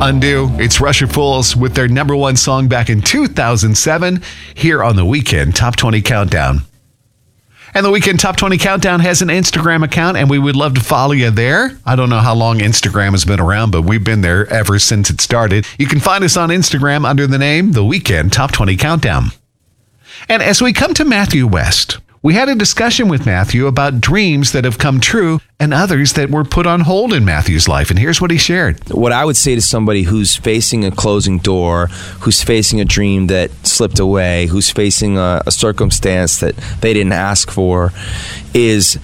Undo. It's Russia Fools with their number one song back in 2007 here on the Weekend Top 20 Countdown. And the Weekend Top 20 Countdown has an Instagram account, and we would love to follow you there. I don't know how long Instagram has been around, but we've been there ever since it started. You can find us on Instagram under the name The Weekend Top 20 Countdown. And as we come to Matthew West, we had a discussion with Matthew about dreams that have come true and others that were put on hold in Matthew's life. And here's what he shared. What I would say to somebody who's facing a closing door, who's facing a dream that slipped away, who's facing a circumstance that they didn't ask for, is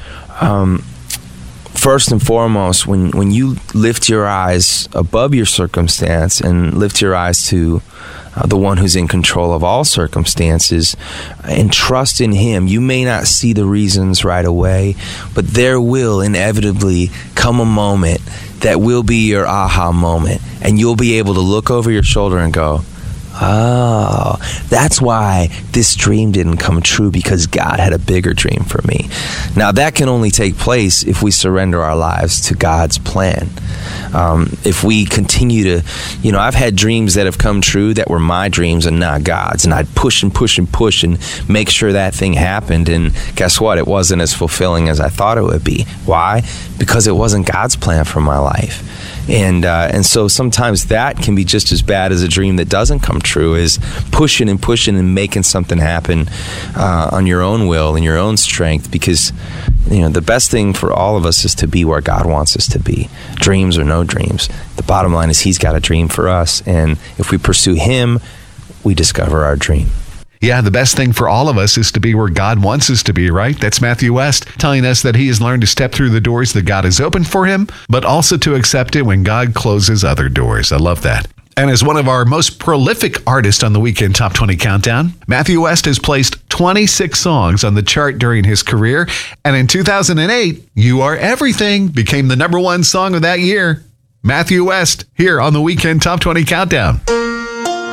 first and foremost, when you lift your eyes above your circumstance and lift your eyes to the one who's in control of all circumstances, and trust in him. You may not see the reasons right away, but there will inevitably come a moment that will be your aha moment, and you'll be able to look over your shoulder and go, oh, that's why this dream didn't come true, because God had a bigger dream for me. Now, that can only take place if we surrender our lives to God's plan. If we continue to, I've had dreams that have come true that were my dreams and not God's, and I'd push and push and push and make sure that thing happened, and guess what? It wasn't as fulfilling as I thought it would be. Why? Because it wasn't God's plan for my life. And so sometimes that can be just as bad as a dream that doesn't come true, is pushing and pushing and making something happen on your own will and your own strength, because the best thing for all of us is to be where God wants us to be, dreams or no dreams. The bottom line is he's got a dream for us, and if we pursue him, we discover our dream. Yeah, the best thing for all of us is to be where God wants us to be, right? That's Matthew West telling us that he has learned to step through the doors that God has opened for him, but also to accept it when God closes other doors. I love that. And as one of our most prolific artists on the Weekend Top 20 Countdown, Matthew West has placed 26 songs on the chart during his career. And in 2008, You Are Everything became the number one song of that year. Matthew West here on the Weekend Top 20 Countdown.